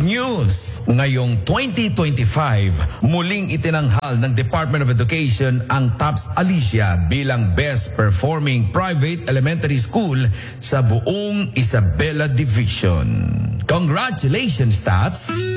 news! Ngayong 2025, muling itinanghal ng Department of Education ang TAPS Alicia bilang Best Performing Private Elementary School sa buong Isabela Division. Congratulations, TAPS!